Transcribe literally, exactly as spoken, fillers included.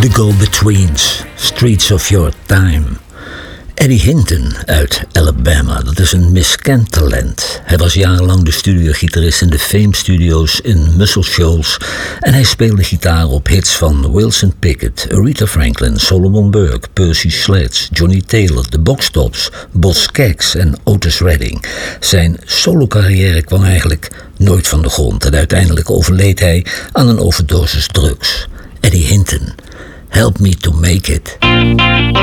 The Go-Betweens, Streets of Your Time. Eddie Hinton uit Alabama, dat is een miskend talent. Hij was jarenlang de studiogitarist in de Fame Studios in Muscle Shoals en hij speelde gitaar op hits van Wilson Pickett, Aretha Franklin, Solomon Burke, Percy Sledge, Johnny Taylor, The Box Tops, Boz Scaggs en Otis Redding. Zijn solocarrière kwam eigenlijk nooit van de grond en uiteindelijk overleed hij aan een overdosis drugs. Eddie Hinton, Help Me to Make It.